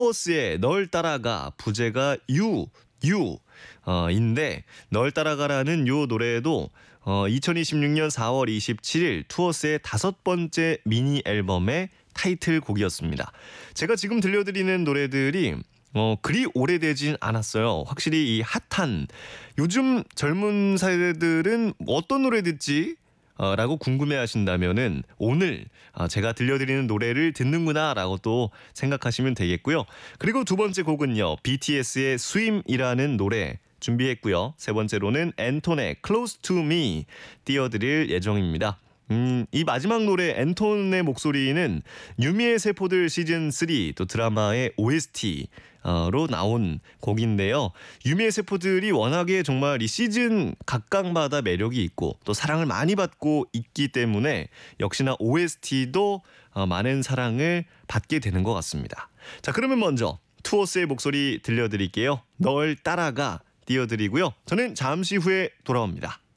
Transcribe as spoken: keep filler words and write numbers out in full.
투어스의 널 따라가 부제가 유, 유, 어, 인데 널 따라가라는 요 노래도 어, 이천이십육 년 사월 이십칠일 투어스의 다섯 번째 미니 앨범의 타이틀곡이었습니다. 제가 지금 들려드리는 노래들이 어, 그리 오래되진 않았어요. 확실히 이 핫한 요즘 젊은 세대들은 어떤 노래 듣지? 어, 라고 궁금해하신다면은 오늘 어, 제가 들려드리는 노래를 듣는구나 라고 또 생각하시면 되겠고요. 그리고 두 번째 곡은요, 비티에스의 Swim이라는 노래 준비했고요. 세 번째로는 앤톤의 Close to Me 띄워드릴 예정입니다. 음, 이 마지막 노래 앤톤의 목소리는 유미의 세포들 시즌 삼 또 드라마의 오에스티로 나온 곡인데요. 유미의 세포들이 워낙에 정말 이 시즌 각각마다 매력이 있고 또 사랑을 많이 받고 있기 때문에 역시나 오에스티도 많은 사랑을 받게 되는 것 같습니다. 자, 그러면 먼저 투어스의 목소리 들려드릴게요. 널 따라가 띄워드리고요. 저는 잠시 후에 돌아옵니다.